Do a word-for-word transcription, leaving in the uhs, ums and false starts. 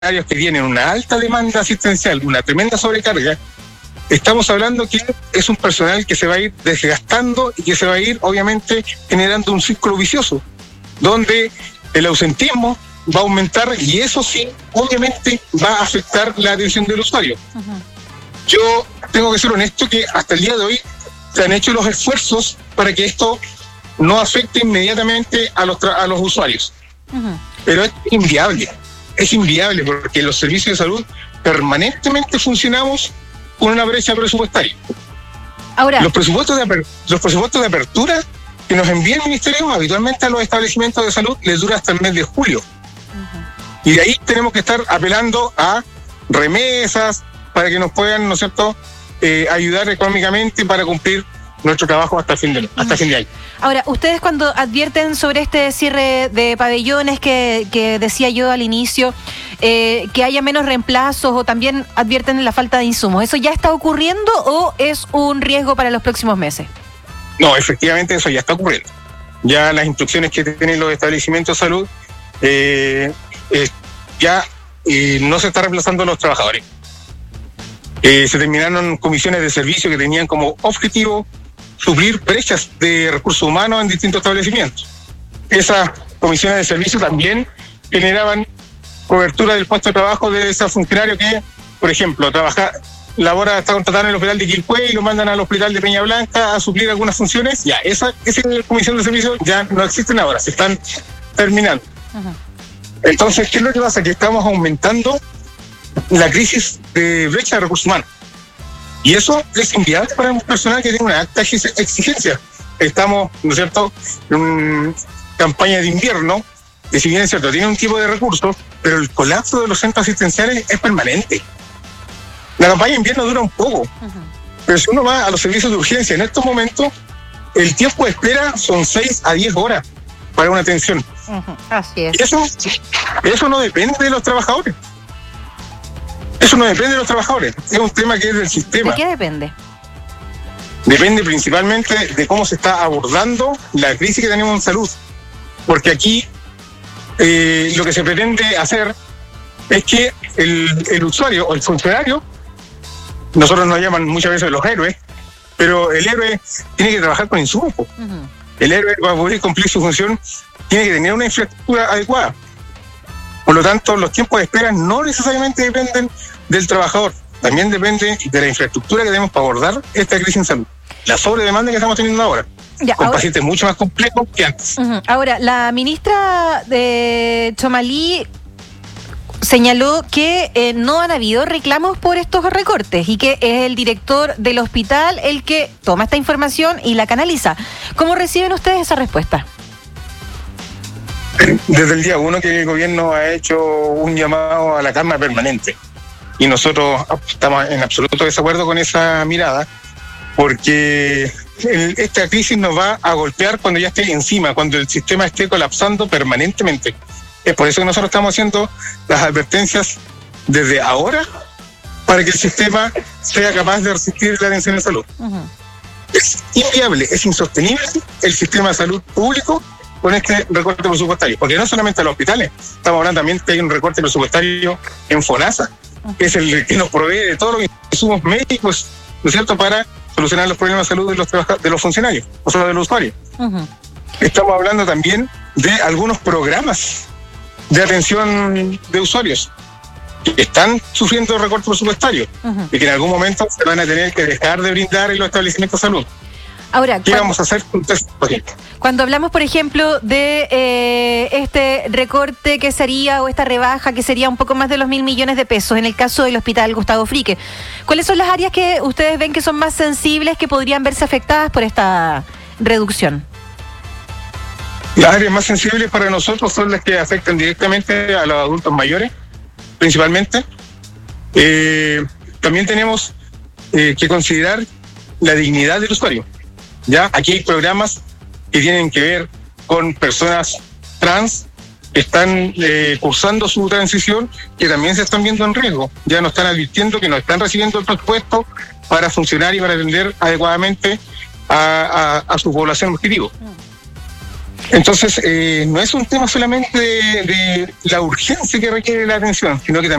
funcionarios que tienen una alta demanda asistencial, una tremenda sobrecarga, estamos hablando que es un personal que se va a ir desgastando y que se va a ir, obviamente, generando un círculo vicioso, donde el ausentismo va a aumentar y eso sí, obviamente, va a afectar la atención del usuario. Uh-huh. Yo tengo que ser honesto que hasta el día de hoy se han hecho los esfuerzos para que esto no afecte inmediatamente a los, tra- a los usuarios. Uh-huh. Pero es inviable, es inviable porque los servicios de salud permanentemente funcionamos con una brecha presupuestaria. Ahora, los presupuestos de, aper- los presupuestos de apertura que nos envía el Ministerio habitualmente a los establecimientos de salud les dura hasta el mes de julio. Uh-huh. Y de ahí tenemos que estar apelando a remesas para que nos puedan, ¿no es cierto?, eh, ayudar económicamente para cumplir nuestro trabajo hasta fin de, hasta uh-huh. fin de año. Ahora, ustedes cuando advierten sobre este cierre de pabellones que, que decía yo al inicio, eh, que haya menos reemplazos o también advierten la falta de insumos, ¿eso ya está ocurriendo o es un riesgo para los próximos meses? No, efectivamente eso ya está ocurriendo. Ya las instrucciones que tienen los establecimientos de salud, eh, eh, ya eh, no se está reemplazando a los trabajadores. Eh, se terminaron comisiones de servicio que tenían como objetivo suplir brechas de recursos humanos en distintos establecimientos. Esas comisiones de servicio también generaban cobertura del puesto de trabajo de ese funcionario que, por ejemplo, trabaja, labora, está contratado en el hospital de Quilpué y lo mandan al hospital de Peña Blanca a suplir algunas funciones. Ya, esa, esa comisión de servicio ya no existen ahora, se están terminando. Uh-huh. Entonces, ¿qué es lo que pasa? Que estamos aumentando la crisis de brecha de recursos humanos. Y eso es inviable para un personal que tiene una alta exigencia. Estamos, ¿no es cierto?, en una campaña de invierno, que si bien es cierto, tiene un tipo de recursos, pero el colapso de los centros asistenciales es permanente. La campaña de invierno dura un poco, uh-huh. pero si uno va a los servicios de urgencia en estos momentos, el tiempo de espera son seis a diez horas para una atención. Uh-huh. Así es. Y eso, eso no depende de los trabajadores. Eso no depende de los trabajadores, es un tema que es del sistema. ¿De qué depende? Depende principalmente de cómo se está abordando la crisis que tenemos en salud. Porque aquí eh, lo que se pretende hacer es que el, el usuario o el funcionario, nosotros nos llaman muchas veces los héroes, pero el héroe tiene que trabajar con insumos. Uh-huh. El héroe, para poder cumplir su función, tiene que tener una infraestructura adecuada. Por lo tanto, los tiempos de espera no necesariamente dependen del trabajador, también depende de la infraestructura que tenemos para abordar esta crisis en salud. La sobredemanda que estamos teniendo ahora, ya, con ahora, pacientes mucho más complejos que antes. Uh-huh. Ahora, la ministra de Txomalí señaló que eh, no han habido reclamos por estos recortes y que es el director del hospital el que toma esta información y la canaliza. ¿Cómo reciben ustedes esa respuesta? Desde el día uno que el gobierno ha hecho un llamado a la calma permanente y nosotros estamos en absoluto desacuerdo con esa mirada porque el, esta crisis nos va a golpear cuando ya esté encima, cuando el sistema esté colapsando permanentemente. Es por eso que nosotros estamos haciendo las advertencias desde ahora para que el sistema sea capaz de resistir la atención de salud. Uh-huh. Es inviable, es insostenible el sistema de salud público con este recorte presupuestario, porque no solamente a los hospitales, estamos hablando también que hay un recorte presupuestario en FONASA, que es el que nos provee de todos los insumos médicos, ¿no es cierto?, para solucionar los problemas de salud de los de los funcionarios, o sea, de los usuarios. Uh-huh. Estamos hablando también de algunos programas de atención de usuarios que están sufriendo recorte presupuestario uh-huh. y que en algún momento se van a tener que dejar de brindar en los establecimientos de salud. Ahora, ¿qué cuando, vamos a hacer? Cuando hablamos, por ejemplo, de eh, este recorte que sería, o esta rebaja que sería un poco más de los mil millones de pesos en el caso del Hospital Gustavo Frique, ¿cuáles son las áreas que ustedes ven que son más sensibles, que podrían verse afectadas por esta reducción? Las áreas más sensibles para nosotros son las que afectan directamente a los adultos mayores, principalmente. Eh, también tenemos eh, que considerar la dignidad del usuario. Ya, aquí hay programas que tienen que ver con personas trans que están eh, cursando su transición, que también se están viendo en riesgo. Ya nos están advirtiendo que no están recibiendo el presupuesto para funcionar y para atender adecuadamente a, a, a su población objetivo. Entonces, eh, no es un tema solamente de, de la urgencia que requiere la atención, sino que también